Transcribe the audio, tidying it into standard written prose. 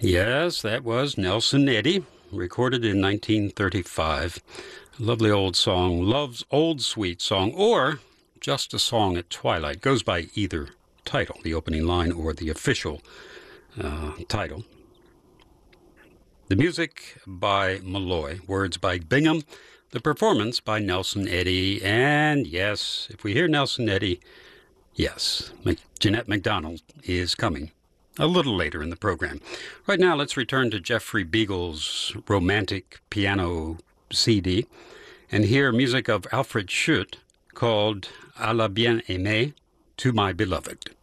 Yes, that was Nelson Eddy, recorded in 1935. A lovely old song, Love's Old Sweet Song, or Just a Song at Twilight. Goes by either title, the opening line or the official title. The music by Malloy, words by Bingham, the performance by Nelson Eddy, and yes, if we hear Nelson Eddy, yes, Jeanette MacDonald is coming a little later in the program. Right now, let's return to Jeffrey Beagle's romantic piano CD and hear music of Alfred Schutt called À la bien-aimée, To My Beloved.